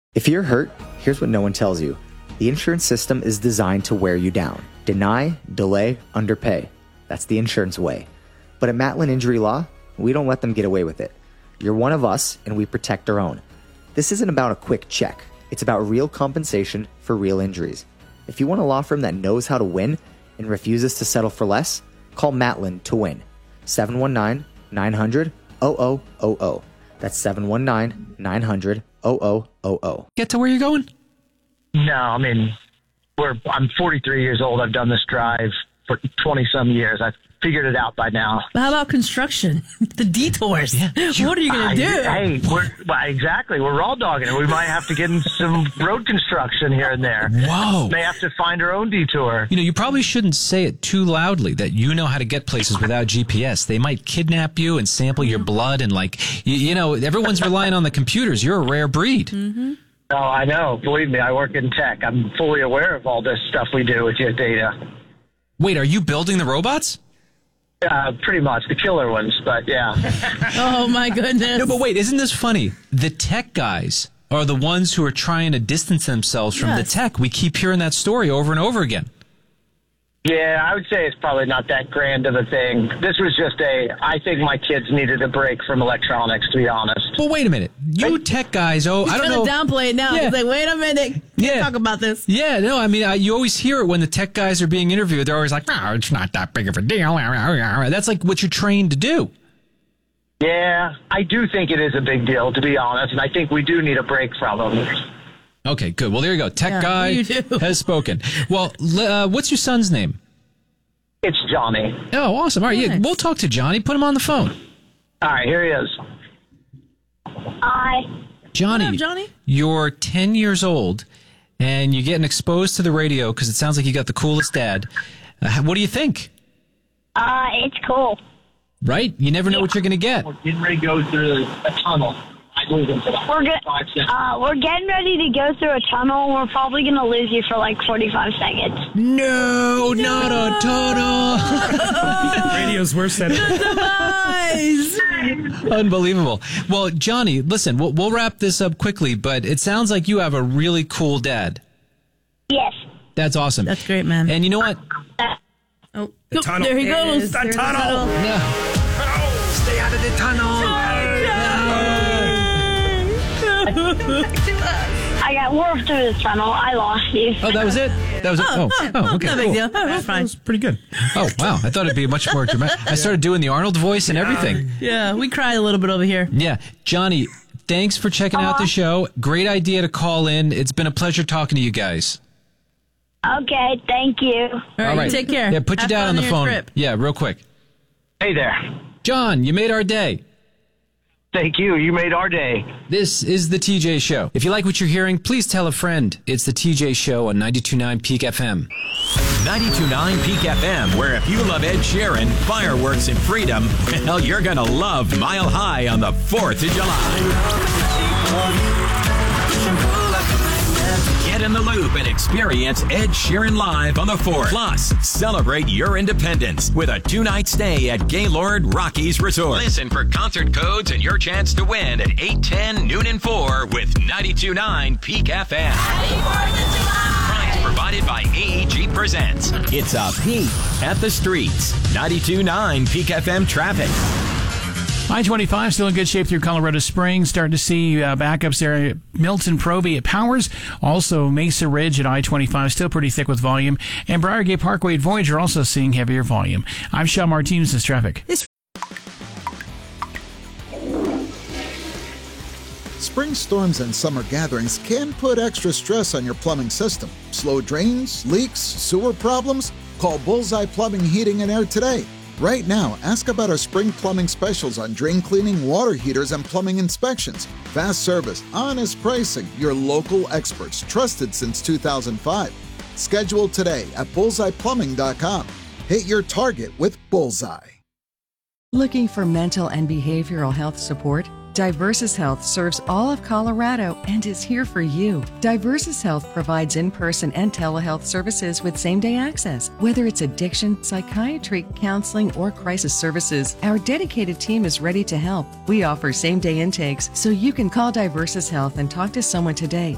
If you're hurt, here's what no one tells you. The insurance system is designed to wear you down. Deny, delay, underpay. That's the insurance way. But at Matlin Injury Law, we don't let them get away with it. You're one of us, and we protect our own. This isn't about a quick check. It's about real compensation for real injuries. If you want a law firm that knows how to win and refuses to settle for less, call Matlin to win. 719-900-0000. That's 719-900-0000. Get to where you're going? No, I mean, I'm 43 years old. I've done this drive for 20-some years. I've figured it out by now. How about construction? The detours. Yeah. What are you going to do? Hey, exactly. We're raw dogging it. We might have to get in some road construction here and there. Whoa. May have to find our own detour. You know, you probably shouldn't say it too loudly that you know how to get places without GPS. They might kidnap you and sample your blood and you know, everyone's relying on the computers. You're a rare breed. Mm-hmm. Oh, I know. Believe me, I work in tech. I'm fully aware of all this stuff we do with your data. Wait, are you building the robots? Pretty much. The killer ones, but yeah. Oh, my goodness. No, but wait, isn't this funny? The tech guys are the ones who are trying to distance themselves from the tech. We keep hearing that story over and over again. Yeah, I would say it's probably not that grand of a thing. This was just I think my kids needed a break from electronics, to be honest. Well, wait a minute. You tech guys, I don't know. He's going to downplay it now. Yeah. He's like, wait a minute. Can't talk about this. Yeah, no, I mean, you always hear it when the tech guys are being interviewed. They're always like, no, it's not that big of a deal. That's like what you're trained to do. Yeah, I do think it is a big deal, to be honest, and I think we do need a break from them. Okay, good. Well, there you go. Tech guy has spoken. Well, what's your son's name? It's Johnny. Oh, awesome. All right, yeah, we'll talk to Johnny. Put him on the phone. All right, here he is. Hi. Johnny, What up, Johnny? You're 10 years old, and you're getting exposed to the radio because it sounds like you got the coolest dad. What do you think? It's cool. Right? You never know what you're going to get. We're getting ready to go through a tunnel. I believe in for We're getting ready to go through a tunnel. We're probably going to lose you for like 45 seconds. No, not a tunnel. Radio's worse than Unbelievable. Well, Johnny, listen, we'll wrap this up quickly, but it sounds like you have a really cool dad. Yes. That's awesome. That's great, man. And you know what? Oh, tunnel. there he goes. The tunnel. No. Oh, stay out of the tunnel. I got warped through the tunnel. I lost you. Oh, that was it? That was it? Oh, okay. No big Cool. deal. That's fine. That's pretty good. Oh, wow. I thought it'd be much more dramatic. I started doing the Arnold voice and everything. Yeah, we cried a little bit over here. Yeah. Johnny, thanks for checking out the show. Great idea to call in. It's been a pleasure talking to you guys. Okay, thank you. All right, take care. Yeah, put your Have dad fun on the your phone. trip. Yeah, real quick. Hey there. John, you made our day. Thank you. You made our day. This is the TJ Show. If you like what you're hearing, please tell a friend. It's the TJ Show on 92.9 Peak FM. 92.9 Peak FM, where if you love Ed Sheeran, fireworks, and freedom, well, you're going to love Mile High on the 4th of July. Get in the loop and experience Ed Sheeran live on the 4th. Plus, celebrate your independence with a 2-night stay at Gaylord Rockies Resort. Listen for concert codes and your chance to win at 8, 10, noon, and 4 with 92.9 Peak FM. Prize provided by AEG Presents. It's a peek at the streets. 92.9 Peak FM traffic. I-25 still in good shape through Colorado Springs. Starting to see backups there at Milton Proby at Powers. Also Mesa Ridge at I-25 still pretty thick with volume. And Briargate Parkway at Voyager also seeing heavier volume. I'm Sean Martinez. This traffic. Spring storms and summer gatherings can put extra stress on your plumbing system. Slow drains, leaks, sewer problems? Call Bullseye Plumbing, Heating, and Air today. Right now, ask about our spring plumbing specials on drain cleaning, water heaters, and plumbing inspections. Fast service, honest pricing, your local experts, trusted since 2005. Schedule today at bullseyeplumbing.com. Hit your target with Bullseye. Looking for mental and behavioral health support? Diversus Health serves all of Colorado and is here for you. Diversus Health provides in-person and telehealth services with same-day access. Whether it's addiction, psychiatry, counseling, or crisis services, our dedicated team is ready to help. We offer same-day intakes, so you can call Diversus Health and talk to someone today